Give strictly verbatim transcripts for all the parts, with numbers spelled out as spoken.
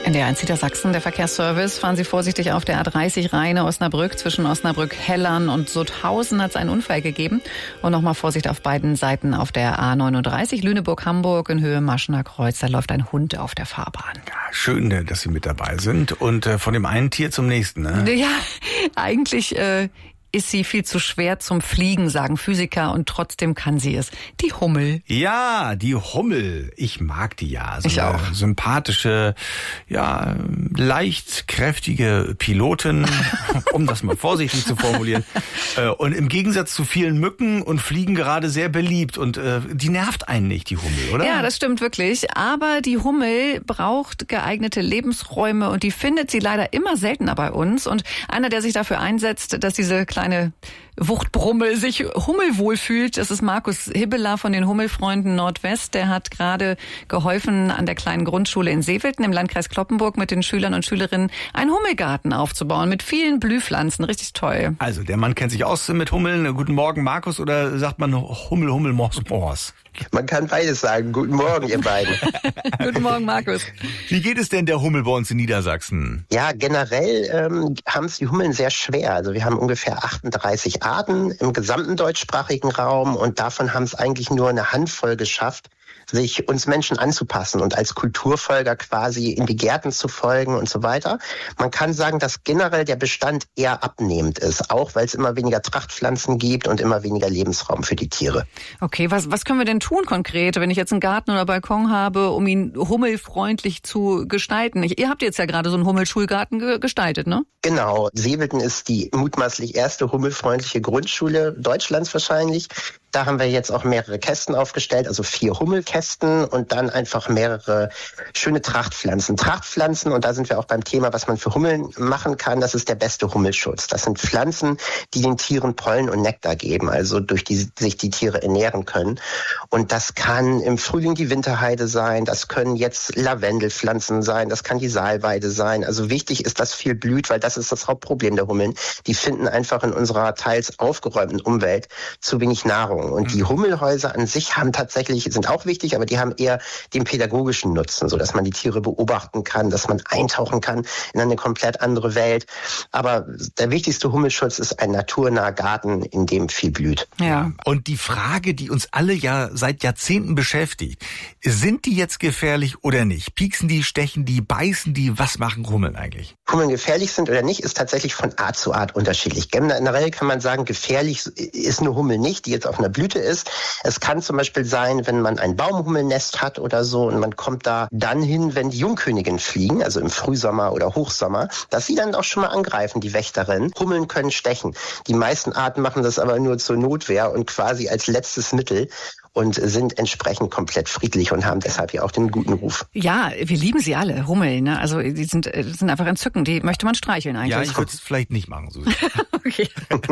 In der eins Niedersachsen, der Verkehrsservice. Fahren Sie vorsichtig auf der A dreißig Rheine-Osnabrück. Zwischen Osnabrück-Hellern und Sutthausen hat es einen Unfall gegeben. Und nochmal Vorsicht auf beiden Seiten auf der A neununddreißig Lüneburg-Hamburg in Höhe Maschener Kreuz. Da läuft ein Hund auf der Fahrbahn. Ja, schön, dass Sie mit dabei sind. Und äh, von dem einen Tier zum nächsten, ne? Ja, eigentlich äh, ist sie viel zu schwer zum Fliegen, sagen Physiker, und trotzdem kann sie es. Die Hummel. Ja, die Hummel. Ich mag die ja. So ich eine auch. Sympathische, ja, leicht kräftige Pilotin, um das mal vorsichtig zu formulieren. Und im Gegensatz zu vielen Mücken und Fliegen gerade sehr beliebt. Und äh, die nervt einen nicht, die Hummel, oder? Ja, das stimmt wirklich. Aber die Hummel braucht geeignete Lebensräume und die findet sie leider immer seltener bei uns. Und einer, der sich dafür einsetzt, dass diese kleine Wuchtbrummel sich hummelwohl fühlt. Das ist Markus Hibbeler von den Hummelfreunden Nordwest. Der hat gerade geholfen, an der kleinen Grundschule in Seewilden im Landkreis Cloppenburg mit den Schülern und Schülerinnen einen Hummelgarten aufzubauen mit vielen Blühpflanzen. Richtig toll. Also, der Mann kennt sich aus mit Hummeln. Guten Morgen, Markus, oder sagt man Hummel, Hummel, Mors, Mors? Man kann beides sagen. Guten Morgen, ihr beiden. Guten Morgen, Markus. Wie geht es denn der Hummel bei uns in Niedersachsen? Ja, generell ähm, haben es die Hummeln sehr schwer. Also wir haben ungefähr achtunddreißig Arten im gesamten deutschsprachigen Raum und davon haben es eigentlich nur eine Handvoll geschafft, sich uns Menschen anzupassen und als Kulturfolger quasi in die Gärten zu folgen und so weiter. Man kann sagen, dass generell der Bestand eher abnehmend ist, auch weil es immer weniger Trachtpflanzen gibt und immer weniger Lebensraum für die Tiere. Okay, was, was können wir denn tun konkret, wenn ich jetzt einen Garten oder Balkon habe, um ihn hummelfreundlich zu gestalten? Ich, ihr habt jetzt ja gerade so einen Hummelschulgarten ge- gestaltet, ne? Genau. Seewilden ist die mutmaßlich erste hummelfreundliche Grundschule Deutschlands wahrscheinlich. Da haben wir jetzt auch mehrere Kästen aufgestellt, also vier Hummelkästen und dann einfach mehrere schöne Trachtpflanzen. Trachtpflanzen, und da sind wir auch beim Thema, was man für Hummeln machen kann, das ist der beste Hummelschutz. Das sind Pflanzen, die den Tieren Pollen und Nektar geben, also durch die sich die Tiere ernähren können. Und das kann im Frühling die Winterheide sein, das können jetzt Lavendelpflanzen sein, das kann die Salweide sein. Also wichtig ist, dass viel blüht, weil das ist das Hauptproblem der Hummeln. Die finden einfach in unserer teils aufgeräumten Umwelt zu wenig Nahrung. Und die Hummelhäuser an sich haben tatsächlich, sind auch wichtig, aber die haben eher den pädagogischen Nutzen, so dass man die Tiere beobachten kann, dass man eintauchen kann in eine komplett andere Welt. Aber der wichtigste Hummelschutz ist ein naturnaher Garten, in dem viel blüht. Ja. Und die Frage, die uns alle ja seit Jahrzehnten beschäftigt, sind die jetzt gefährlich oder nicht? Pieksen die, stechen die, beißen die? Was machen Hummeln eigentlich? Hummeln gefährlich sind oder nicht, ist tatsächlich von Art zu Art unterschiedlich. Generell kann man sagen, gefährlich ist eine Hummel nicht, die jetzt auf einer Blüte ist. Es kann zum Beispiel sein, wenn man ein Baumhummelnest hat oder so und man kommt da dann hin, wenn die Jungköniginnen fliegen, also im Frühsommer oder Hochsommer, dass sie dann auch schon mal angreifen, die Wächterin. Hummeln können stechen. Die meisten Arten machen das aber nur zur Notwehr und quasi als letztes Mittel und sind entsprechend komplett friedlich und haben deshalb ja auch den guten Ruf. Ja, wir lieben sie alle, Hummeln, ne? Also die sind, sind einfach entzückend, die möchte man streicheln eigentlich. Ja, ich würde es vielleicht nicht machen, Susi. Okay.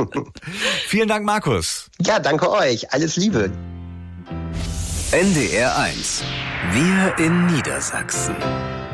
Vielen Dank, Markus. Ja, danke euch. Alles Liebe. N D R eins. Wir in Niedersachsen.